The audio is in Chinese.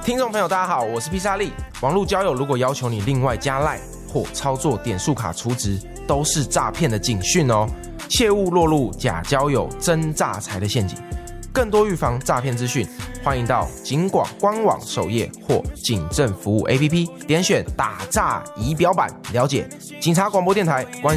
听众朋友，大家好，我是披萨利。网络交友如果要求你另外加 LINE 或操作点数卡储值，都是诈骗的警讯哦，切勿落入假交友、真诈财的陷阱。更多预防诈骗资讯，欢迎到警广官网首页或警政服务 APP 点选打诈仪表板，了解警察广播电台关